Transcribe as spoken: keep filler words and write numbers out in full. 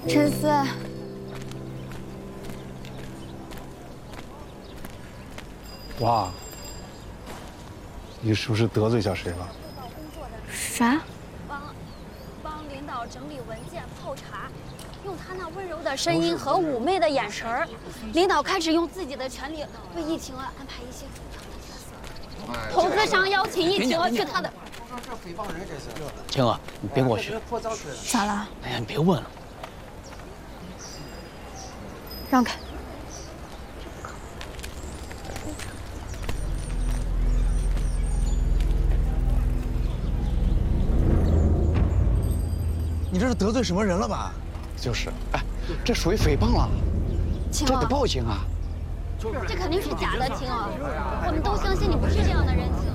陈思， 哇，你是不是得罪下谁了？ 啥？ 帮帮领导整理文件、泡茶，用他那温柔的声音和妩媚的眼神儿，领导开始用自己的权利为易晴儿安排一些主场的角色。投资商邀请易晴儿去他的。 这诽谤人这是。 晴儿，你别过去。 咋了？ 哎呀，你别问了。 让开。 你这是得罪什么人了吧？ 就是，哎，这属于诽谤了， 晴儿， 这得报警啊！ 这肯定是假的，晴儿，我们都相信你不是这样的人，晴儿。